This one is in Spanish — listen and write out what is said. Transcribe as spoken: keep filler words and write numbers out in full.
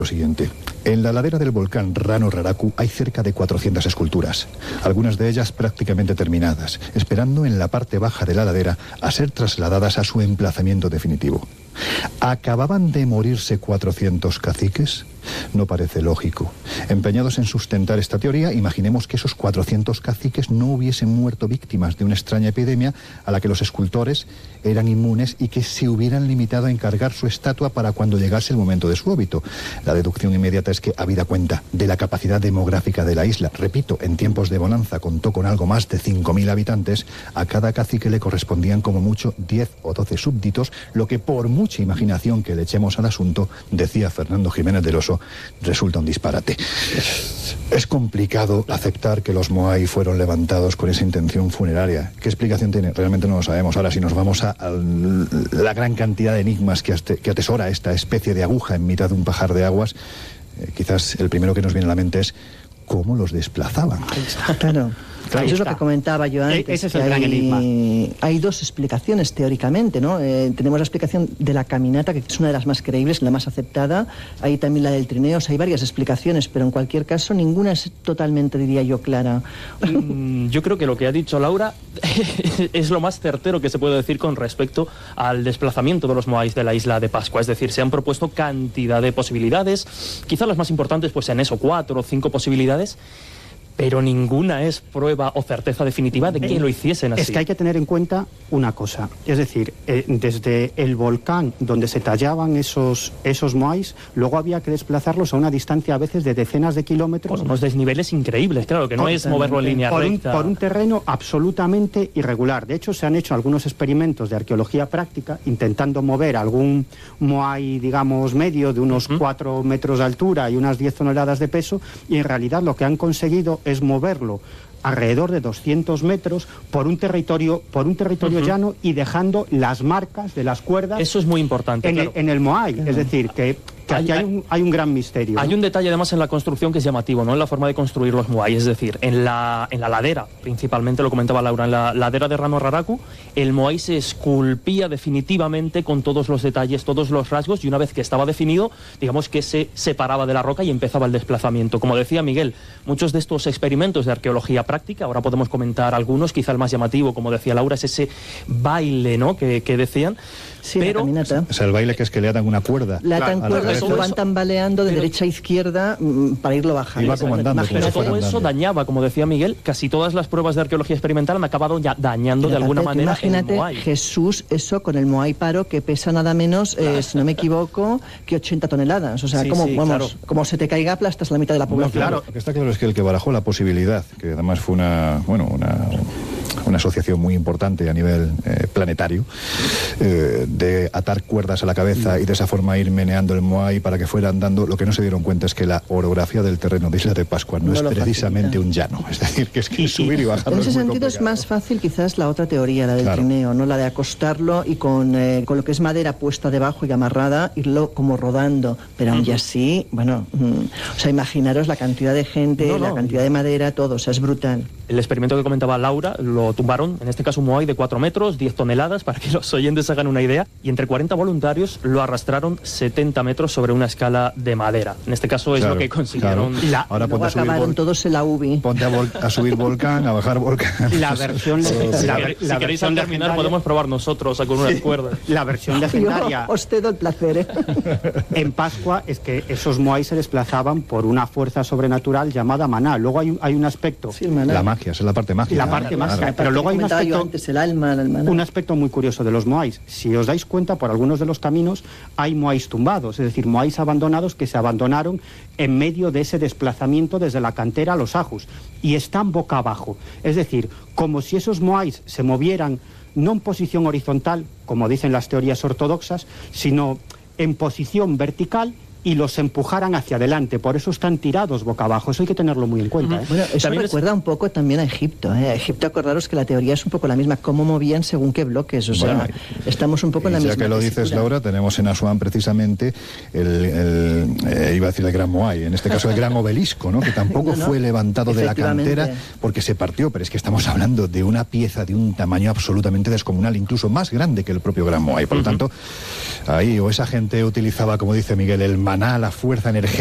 Lo siguiente. En la ladera del volcán Rano Raraku hay cerca de cuatrocientas esculturas, algunas de ellas prácticamente terminadas, esperando en la parte baja de la ladera a ser trasladadas a su emplazamiento definitivo. ¿Acababan de morirse cuatrocientos caciques? No parece lógico. Empeñados en sustentar esta teoría, imaginemos que esos cuatrocientos caciques no hubiesen muerto víctimas de una extraña epidemia a la que los escultores eran inmunes y que se hubieran limitado a encargar su estatua para cuando llegase el momento de su óbito. La deducción inmediata es que, habida cuenta de la capacidad demográfica de la isla, repito, en tiempos de bonanza contó con algo más de cinco mil habitantes, a cada cacique le correspondían como mucho diez o doce súbditos, lo que por mucha imaginación que le echemos al asunto, decía Fernando Jiménez del Oso, resulta un disparate. Es complicado aceptar que los Moai fueron levantados con esa intención funeraria. ¿Qué explicación tiene? Realmente no lo sabemos. Ahora, si nos vamos a, a la gran cantidad de enigmas que, aste, que atesora esta especie de aguja en mitad de un pajar de aguas, eh, quizás el primero que nos viene a la mente es cómo los desplazaban. Claro. Claro, eso es lo que comentaba yo antes. Ese es el gran enigma. Hay, hay dos explicaciones teóricamente, ¿no? Eh, tenemos la explicación de la caminata, que es una de las más creíbles, la más aceptada. Hay también la del trineo. O sea, hay varias explicaciones, pero en cualquier caso ninguna es totalmente, diría yo, clara. Mm, yo creo que lo que ha dicho Laura es lo más certero que se puede decir con respecto al desplazamiento de los moais de la isla de Pascua. Es decir, se han propuesto cantidad de posibilidades, quizás las más importantes pues en eso, cuatro o cinco posibilidades, pero ninguna es prueba o certeza definitiva de que lo hiciesen así. Es que hay que tener en cuenta una cosa, es decir, eh, desde el volcán donde se tallaban esos, esos moais, luego había que desplazarlos a una distancia a veces de decenas de kilómetros. Por unos desniveles increíbles, claro, que no es moverlo en línea por recta. Un, por un terreno absolutamente irregular. De hecho, se han hecho algunos experimentos de arqueología práctica intentando mover algún moai, digamos, medio de unos cuatro uh-huh. metros de altura y unas diez toneladas de peso, y en realidad lo que han conseguido es moverlo alrededor de doscientos metros por un territorio por un territorio uh-huh. llano y dejando las marcas de las cuerdas. Eso es muy importante, en, claro. el, en el moai, uh-huh. es decir, que, que aquí hay, hay, un, hay un gran misterio. Hay ¿no? un detalle además en la construcción que es llamativo, ¿no? En la forma de construir los moai, es decir, en la, en la ladera, principalmente lo comentaba Laura, en la ladera de Rano Raraku, el moai se esculpía definitivamente con todos los detalles, todos los rasgos, y una vez que estaba definido, digamos que se separaba de la roca y empezaba el desplazamiento. Como decía Miguel, muchos de estos experimentos de arqueología práctica, ahora podemos comentar algunos, quizá el más llamativo, como decía Laura, es ese baile, ¿no?, que, que decían. Sí, pero, la caminata. Es el baile que es que le atan una cuerda. Le atan claro, cuerdas, lo van tambaleando de pero, derecha a izquierda mmm, para irlo bajando. Y va como andando. Pero todo eso andando. dañaba, como decía Miguel, casi todas las pruebas de arqueología experimental han acabado ya dañando de alguna manera imagínate el moai. Jesús, eso con el moai paro, que pesa nada menos, eh, si no me equivoco, que ochenta toneladas. O sea, sí, como, sí, vamos, claro. como se te caiga, aplastas la mitad de la población. No, claro, lo que está claro es que el que barajó la posibilidad, que además fue una, bueno, una, una asociación muy importante a nivel eh, planetario, eh, de atar cuerdas a la cabeza y de esa forma ir meneando el moai para que fuera andando, lo que no se dieron cuenta es que la orografía del terreno de Isla de Pascua no, no es precisamente facilita. un llano, es decir, que es que subir y bajar. En ese es muy sentido complicado. es más fácil quizás la otra teoría, la del claro. trineo, ¿no? La de acostarlo y con, eh, con lo que es madera puesta debajo y amarrada, irlo como rodando, pero aún uh-huh. así, bueno, mm, o sea, imaginaros la cantidad de gente, no, no, la cantidad no. de madera, todo, o sea, es brutal. El experimento que comentaba Laura lo tumbaron, en este caso un moai de cuatro metros, diez toneladas, para que los oyentes hagan una idea, y entre cuarenta voluntarios lo arrastraron setenta metros sobre una escala de madera. En este caso es claro, lo que consiguieron. Claro. La, Ahora ponte a subir acabaron vol- todos en la U B I. Ponte a, vol- a subir volcán, a bajar volcán. La versión... si la, la, la si queréis al terminar podemos probar nosotros con unas sí. cuerdas. La versión legendaria... Yo os cedo el placer, ¿eh? En Pascua es que esos moai se desplazaban por una fuerza sobrenatural llamada maná. Luego hay, hay un aspecto... Sí, maná. La magia, es la parte mágica. La parte claro, mágica, claro. pero luego hay un aspecto... Antes, el alma, el maná. Un aspecto muy curioso de los moais. Si os dais cuenta, por algunos de los caminos hay moais tumbados, es decir, moais abandonados que se abandonaron en medio de ese desplazamiento desde la cantera a los ajus, y están boca abajo. Es decir, como si esos moais se movieran no en posición horizontal, como dicen las teorías ortodoxas, sino en posición vertical, y los empujaran hacia adelante, por eso están tirados boca abajo. Eso hay que tenerlo muy en cuenta. ¿eh? Bueno, eso también recuerda es... un poco también a Egipto. ¿eh? A Egipto, acordaros que la teoría es un poco la misma, cómo movían según qué bloques, o sea, bueno, estamos un poco en la misma. Ya que lo dices, tesitura. Laura, tenemos en Asuán precisamente el, el eh, iba a decir el gran moai, en este caso el gran obelisco, ¿no? Que tampoco no, no, fue levantado de la cantera porque se partió, pero es que estamos hablando de una pieza de un tamaño absolutamente descomunal, incluso más grande que el propio gran moai. Por lo uh-huh. tanto, ahí o esa gente utilizaba, como dice Miguel, el banal, la fuerza energética